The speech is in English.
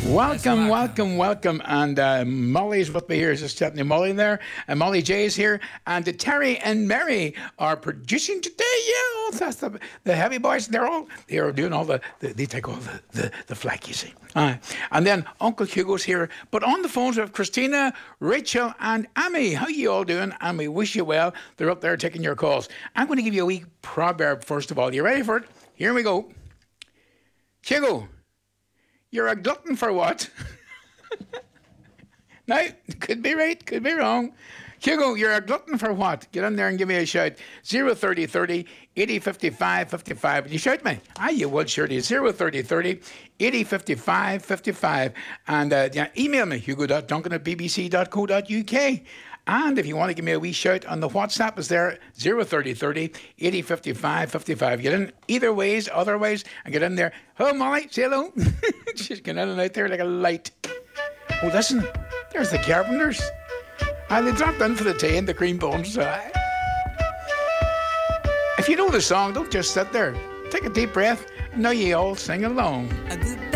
Welcome. And Molly's with me here. Is just chatting to Molly there. And Molly J is here. And Terry and Mary are producing today. Yeah, that's the heavy boys. They are doing all they take all the flack, you see. And then Uncle Hugo's here. But on the phones we have Christina, Rachel, and Amy. How you all doing? And we wish you well. They're up there taking your calls. I'm going to give you a wee proverb first of all. You ready for it? Here we go. Hugo, you're a glutton for what? Now, could be right, could be wrong. Hugo, you're a glutton for what? Get in there and give me a shout. 03030 80 55 55. Would you shout me? You would, surely. 03030 80 55 55. And email me, hugo.duncan@bbc.co.uk. And if you want to give me a wee shout on the WhatsApp, is there 03030 80 55 55. Get in either ways, otherwise, and get in there. Hello, Molly, say hello. She's getting in and out there like a light. Oh, listen, there's the Carpenters. And they dropped in for the tea and the cream buns. If you know the song, don't just sit there. Take a deep breath, and now you all sing along. A good